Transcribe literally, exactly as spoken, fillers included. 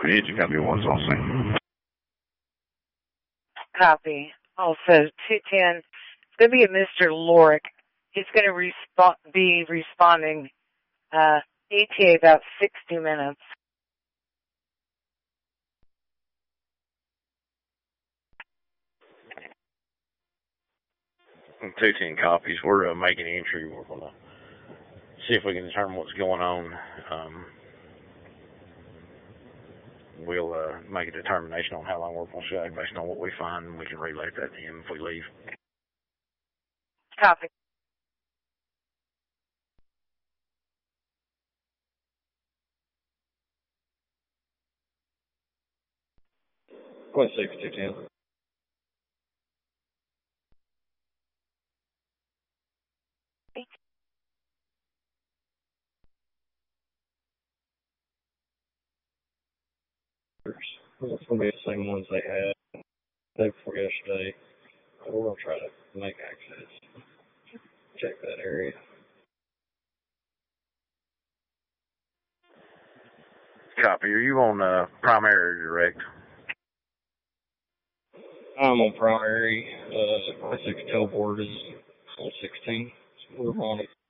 Edge, you got me one also. Copy. Also, two ten. It's going to be a Mister Lorick. He's going to resp- be responding uh, E T A about sixty minutes. two ten copies. We're uh, making entry. We're going to see if we can determine what's going on. Um, we'll uh, make a determination on how long we're going to stay based on what we find, and we can relay that to him if we leave. Copy. Point six two ten. It's going to be the same ones they had the day before yesterday. We're going to try to make access. Check that area. Copy. Are you on uh, primary or direct? I'm on primary. Uh, my six tailboard is on sixteen. So we're on it.